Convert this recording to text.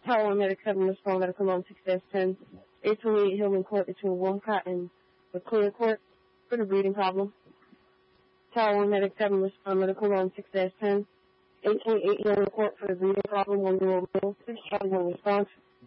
Tower 1 Medic 7 respond medical on 6-10. 828 Hillman Court between Walcott and McClure Court for the breathing problem. Tower 1 Medic 7 respond medical on 6-10. 828 Hillman Court for the breathing problem. 1 0 6 1 response.